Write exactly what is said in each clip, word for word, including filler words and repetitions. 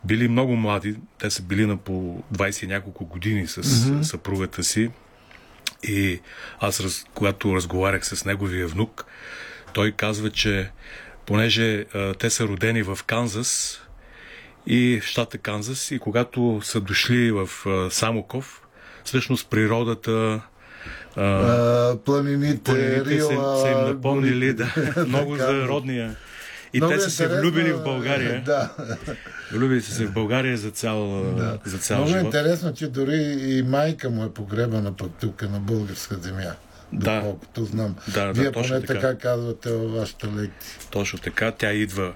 били много млади. Те са били на по двайсет и няколко години с mm-hmm. съпругата си. И аз, раз, когато разговарях с неговия внук, той казва, че понеже а, те са родени в Канзас и в щата Канзас, и когато са дошли в а, Самоков, всъщност природата, а, а, планините, планините Рила, са, са им напомнили да, много за родния. И много те са се влюбили в България. Да. Влюбили са се в България за цял, да. за цял много живот. Много интересно, че дори и майка му е погребана пък тук на българска земя. Да. Доколкото знам. Да, Вие да, поне точно така. така казвате във вашата лекция. Точно така. Тя идва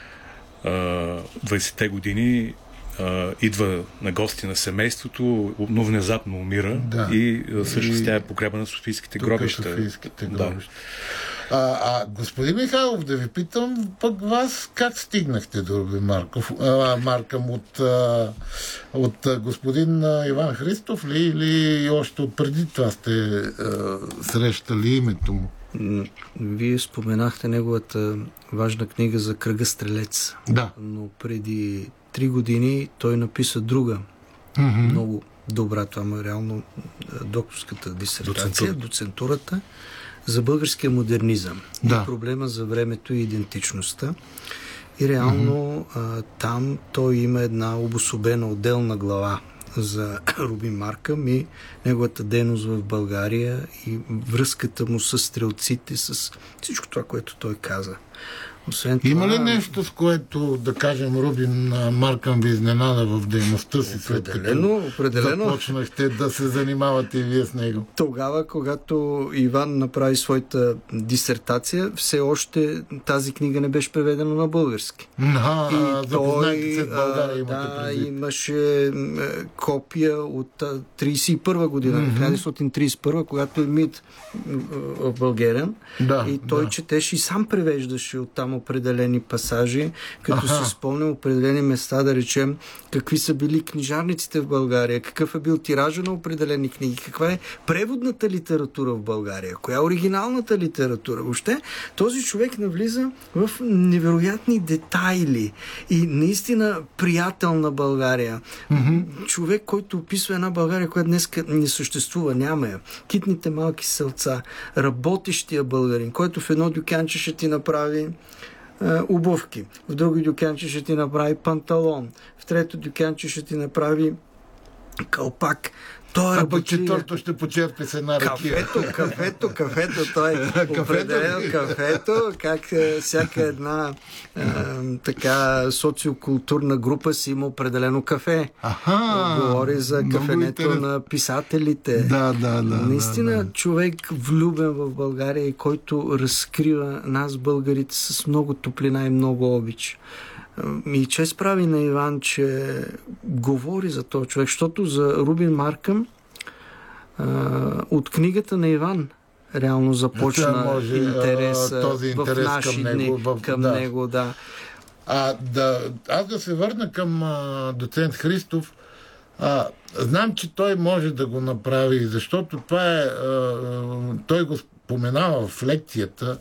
а, двайсетте години, а, идва на гости на семейството, но внезапно умира. Да. И всъщност тя е погребана в Софийските гробища. Софийските да. гробища. А, а господин Михайлов, да ви питам, пък вас как стигнахте до Рубин Марков, а, Маркъм от, а, от а, господин а, Иван Христов ли, или още от преди това сте а, срещали името му? Вие споменахте неговата важна книга за кръга Стрелец. Да. Но преди три години той написа друга. Mm-hmm. Много добра, това му е реално докторската дисертация, Доцентура. доцентурата за българския модернизъм. Да. И проблема за времето и идентичността. И реално mm-hmm. а, там той има една обособена отделна глава за Рубин Маркъм и неговата дейност в България и връзката му с стрелците, с всичко това, което той каза. Освен Има това, ли нещо, с което, да кажем, Рубин Маркъм ви изненада в дейността си, след определено, като определено. започнахте да се занимавате и вие с него? Тогава, когато Иван направи своята дисертация, все още тази книга не беше преведена на български. А, и запознайте се в България, а, имате да, предвид. имаше м, копия от а, трийсет и първа година, Mm-hmm. хиляда деветстотин трийсет и първа, когато е Мит в българен. Да, и той да. четеше и сам превеждаше оттам определени пасажи, като Аха. се спомням определени места, да речем, какви са били книжарниците в България, какъв е бил тиража на определени книги, каква е преводната литература в България, коя е оригиналната литература. Въобще, този човек навлиза в невероятни детайли и наистина приятел на България. Mm-hmm. Човек, който описва една България, която днес не съществува, няма я. Китните малки селца, работещия българин, който в едно дюкянче ще ти направи обувки, в друго дюкянче ще ти направи панталон, в трето дюкянче ще ти направи кълпак. Той а пък четвърто ще почерпи с една ракия. Кафето, кафето, кафето, той е определено кафето, как всяка една е, така социокултурна група си има определено кафе. Аха, говори за кафенето интерес... на писателите. Да, да, да. Наистина да, да. човек влюбен в България и който разкрива нас българите с много топлина и много обич. И чест прави на Иван, че говори за този човек, защото за Рубин Маркъм а, от книгата на Иван реално започна може, интерес, а, този интерес в наши към него, дни в... към да. него, да. А, да. Аз да се върна към а, доцент Христов. А, знам, че той може да го направи, защото това е... А, той го споменава в лекцията.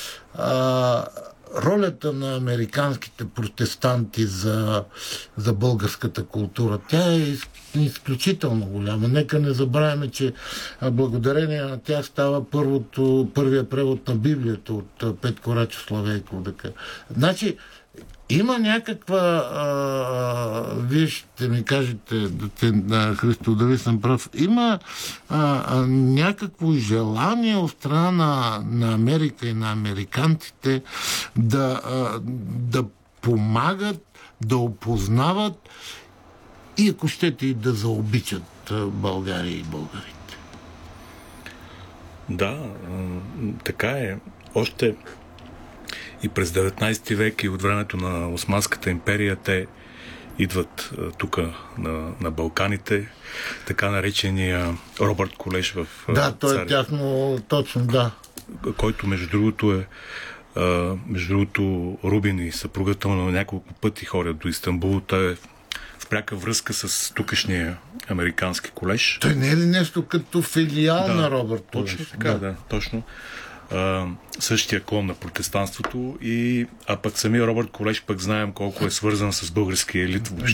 А, ролята на американските протестанти за, за българската култура. Тя е изключително голяма. Нека не забравяме, че благодарение на тях става първото, първия превод на Библията от Петко Рачо Славейков. Значи, има някаква... А, вие ще ми кажете, да, Христо, дали съм прав, има а, а, някакво желание от страна на, на Америка и на американците да, а, да помагат, да опознават и, ако щете, и да заобичат България и българите. Да, така е. Още и през деветнайсети век и от времето на Османската империя те идват тук на, на Балканите, така наречения Робърт Колеж в Да, той Царе, е тяхно точно, да. който между другото е а, между другото Рубин и съпругата на няколко пъти ходят до Истанбул. Той е в пряка връзка с тукашния американски колеж. Той не е ли нещо като филиал да, на Робърт Колеж? Точно така, да, да точно. Uh, същия клон на протестанството, и, а пък самия Робърт Колеж пък знаем колко е свързан с българския елит въобще.